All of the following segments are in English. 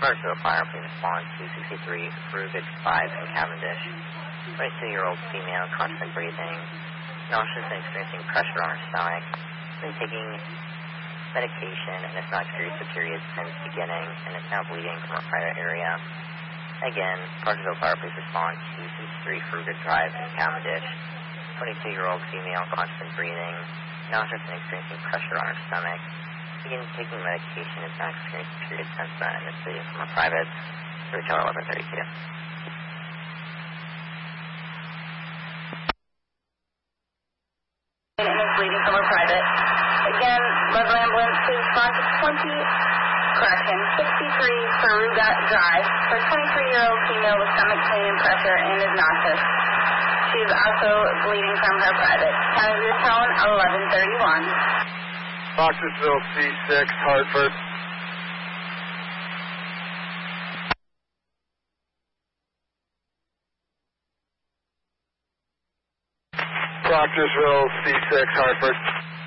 Clarksville Fire, please respond 263 Fruitage 5 in Cavendish. 22-year-old female, constant breathing, nauseous and experiencing pressure on her stomach. Been taking medication and has not experienced a period since beginning and is now bleeding from her private area. Again, Clarksville Fire, please respond 263 Fruitage Drive in Cavendish. 22-year-old female, constant breathing, nauseous and experiencing pressure on her stomach. Begin taking medication and has not experienced a period since then and is bleeding from her private. Hotel 1132. And is bleeding from her private. Again, level ambulance, please respond to 63 Faruga Drive for 23-year-old female with stomach pain and pressure and is nauseous. She is also bleeding from her private. County View Tone 1131. Foxesville C6, Hartford. Proctorsville C6, Hartford.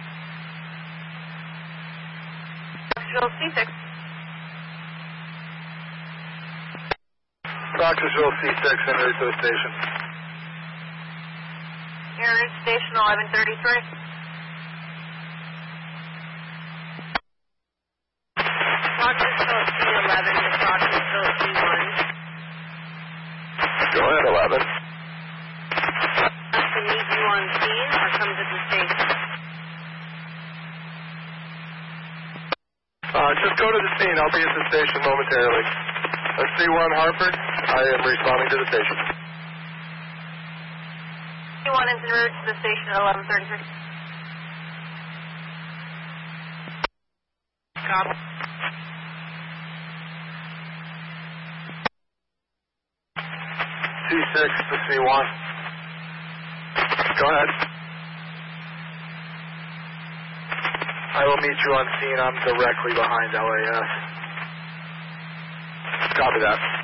Proctorsville C6. Proctorsville C6, en route to the station. En route to station 1133. Proctorsville C11 to Proctorsville C1. Go ahead, 11. To meet you on scene or come to the station? Just go to the scene. I'll be at the station momentarily. C1 Hartford, I am responding to the station. C1 is en route to the station at 1133. Copy. C6 to C1. Go ahead. I will meet you on scene. I'm directly behind LAS. Copy that.